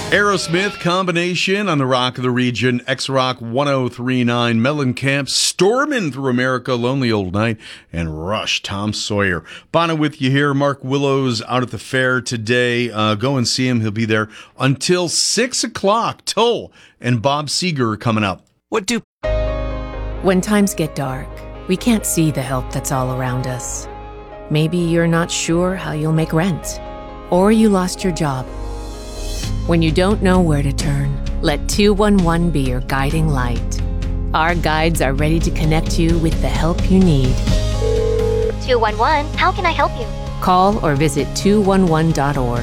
Aerosmith combination on the Rock of the Region, X-Rock 1039, Mellencamp, Stormin' Through America, Lonely Old Night, and Rush, Tom Sawyer. Bono with you here. Mark Willow's out at the fair today. Go and see him. He'll be there until 6 o'clock. Toll and Bob Seger are coming up. When times get dark, we can't see the help that's all around us. Maybe you're not sure how you'll make rent, or you lost your job. When you don't know where to turn, let 211 be your guiding light. Our guides are ready to connect you with the help you need. 211, how can I help you? Call or visit 211.org.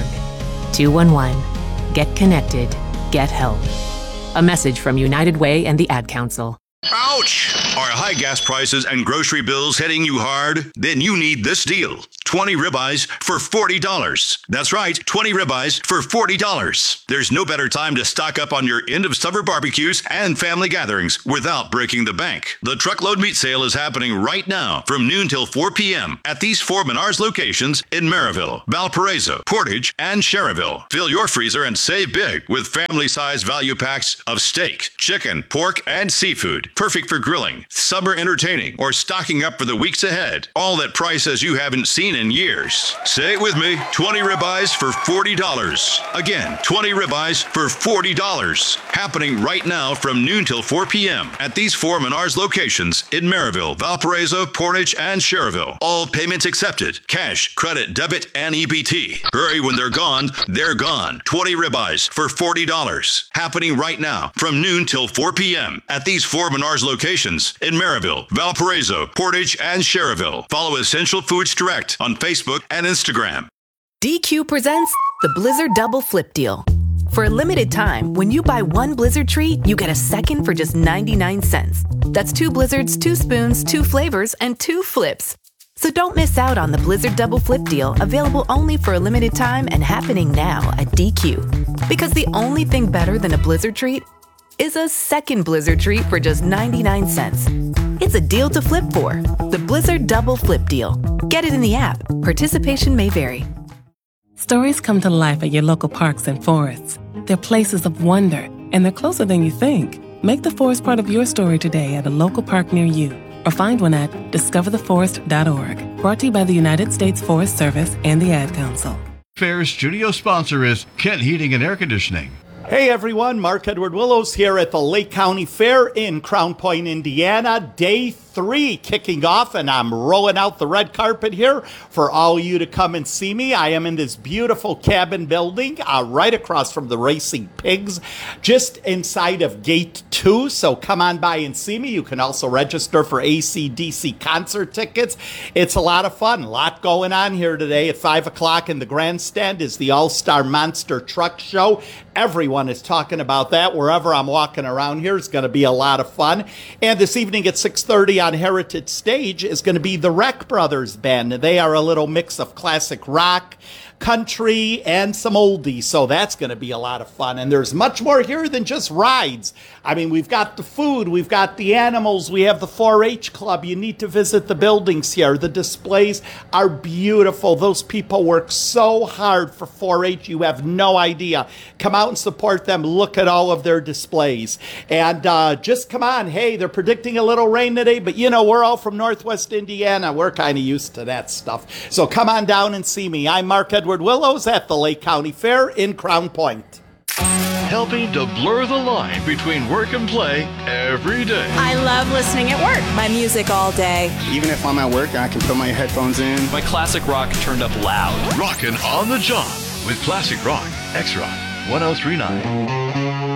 211. Get connected. Get help. A message from United Way and the Ad Council. Ouch! Are high gas prices and grocery bills hitting you hard? Then you need this deal. 20 ribeyes for $40. That's right, 20 ribeyes for $40. There's no better time to stock up on your end-of-summer barbecues and family gatherings without breaking the bank. The truckload meat sale is happening right now from noon till 4 p.m. at these four Menards locations in Maryville, Valparaiso, Portage, and Cherryville. Fill your freezer and save big with family-sized value packs of steak, chicken, pork, and seafood. Perfect for grilling, summer entertaining, or stocking up for the weeks ahead. All at prices you haven't seen in years. Say it with me, 20 ribeyes for $40. Again, 20 ribeyes for $40. Happening right now from noon till 4 p.m. at these four Menards locations in Maryville, Valparaiso, Portage, and Cherryville. All payments accepted. Cash, credit, debit, and EBT. Hurry, when they're gone, they're gone. 20 ribeyes for $40. Happening right now from noon till 4 p.m. at these four Menards locations in Maryville, Valparaiso, Portage, and Cherryville. Follow Essential Foods Direct on Facebook and Instagram. DQ presents the Blizzard Double Flip Deal. For a limited time, when you buy one Blizzard treat, you get a second for just 99 cents. That's 2 Blizzards, 2 spoons, 2 flavors, and 2 flips. So don't miss out on the Blizzard Double Flip Deal, available only for a limited time and happening now at DQ. Because the only thing better than a Blizzard treat is a second Blizzard treat for just 99 cents. It's a deal to flip for. The Blizzard Double Flip Deal. Get it in the app. Participation may vary. Stories come to life at your local parks and forests. They're places of wonder, and they're closer than you think. Make the forest part of your story today at a local park near you, or find one at discovertheforest.org. Brought to you by the United States Forest Service and the Ad Council. Fair's studio sponsor is Kent Heating and Air Conditioning. Hey everyone, Mark Edward Willows here at the Lake County Fair in Crown Point, Indiana. Day 3 kicking off, and I'm rolling out the red carpet here for all you to come and see me. I am in this beautiful cabin building right across from the Racing Pigs, just inside of Gate 2. So come on by and see me. You can also register for AC/DC concert tickets. It's a lot of fun. A lot going on here today. At 5 o'clock in the grandstand is the All-Star Monster Truck Show. Everyone is talking about that. Wherever I'm walking around here, it's going to be a lot of fun. And this evening at 6:30 on Heritage Stage is going to be the Wreck Brothers Band. They are a little mix of classic rock, country, and some oldies. So that's going to be a lot of fun. And there's much more here than just rides. I mean, we've got the food, we've got the animals, we have the 4-H club. You need to visit the buildings here. The displays are beautiful. Those people work so hard for 4-H. You have no idea. Come out and support them. Look at all of their displays. And just come on. Hey, they're predicting a little rain today, but you know, we're all from Northwest Indiana. We're kind of used to that stuff. So come on down and see me. I'm Mark Edward Willows at the Lake County Fair in Crown Point. Helping to blur the line between work and play every day. I love listening at work. My music all day. Even if I'm at work, I can put my headphones in. My classic rock turned up loud. Rockin' on the job with classic rock. X-Rock 1039.